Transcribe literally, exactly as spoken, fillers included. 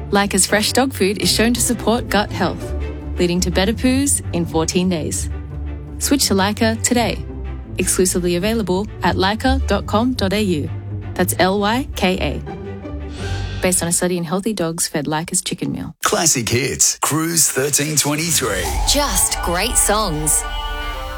Leica's fresh dog food is shown to support gut health, leading to better poos in fourteen days. Switch to Leica today. Exclusively available at leica dot com dot a u. That's L Y K A. Based on a study in healthy dogs fed Leica's chicken meal. Classic Hits, Cruise thirteen twenty-three. Just great songs.